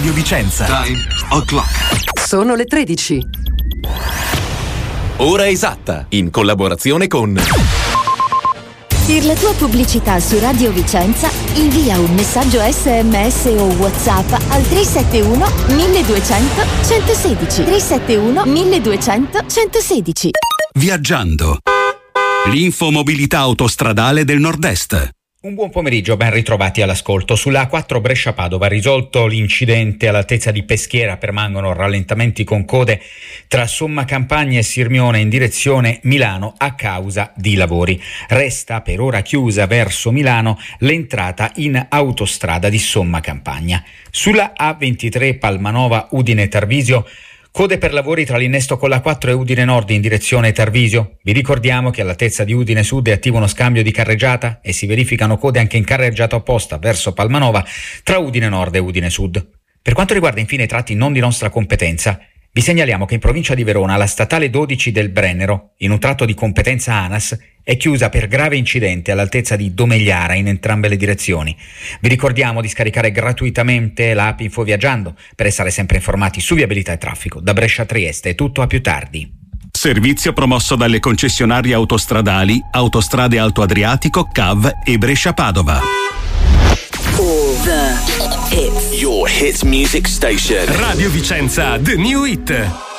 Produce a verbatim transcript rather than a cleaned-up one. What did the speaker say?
Radio Vicenza. Time o'clock. Sono le tredici. Ora esatta, in collaborazione con... Per la tua pubblicità su Radio Vicenza, invia un messaggio sms o WhatsApp al tre sette uno milleduecento centosedici. tre sette uno milleduecento centosedici. Viaggiando. L'infomobilità autostradale del Nord-Est. Un buon pomeriggio, ben ritrovati all'ascolto. Sulla A quattro Brescia-Padova, risolto l'incidente all'altezza di Peschiera, permangono rallentamenti con code tra Sommacampagna e Sirmione in direzione Milano a causa di lavori. Resta per ora chiusa verso Milano l'entrata in autostrada di Sommacampagna. Sulla A ventitré Palmanova Udine Tarvisio, code per lavori tra l'innesto con la quattro e Udine Nord in direzione Tarvisio. Vi ricordiamo che all'altezza di Udine Sud è attivo uno scambio di carreggiata e si verificano code anche in carreggiata opposta verso Palmanova tra Udine Nord e Udine Sud. Per quanto riguarda infine i tratti non di nostra competenza, vi segnaliamo che in provincia di Verona la statale dodici del Brennero, in un tratto di competenza ANAS, è chiusa per grave incidente all'altezza di Domegliara in entrambe le direzioni. Vi ricordiamo di scaricare gratuitamente l'app InfoViaggiando per essere sempre informati su viabilità e traffico. Da Brescia a Trieste è tutto, a più tardi. Servizio promosso dalle concessionarie autostradali Autostrade Alto Adriatico, C A V e Brescia-Padova. All the hits. Your hit music station. Radio Vicenza, The New Hit.